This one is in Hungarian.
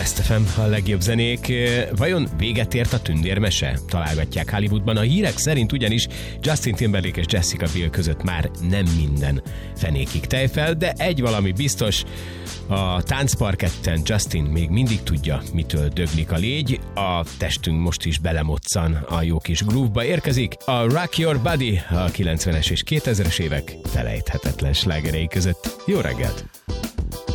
Best FM, a legjobb zenék. Vajon véget ért a tündérmese? Találgatják Hollywoodban. A hírek szerint ugyanis Justin Timberlake és Jessica Biel között már nem minden fenékig tejfel, de egy valami biztos, a táncparketten Justin még mindig tudja, mitől döglik a légy. A testünk most is belemoccan a jó kis groove-ba. Érkezik a Rock Your Body, a 90-es és 2000-es évek felejthetetlen slágerei között. Jó reggelt!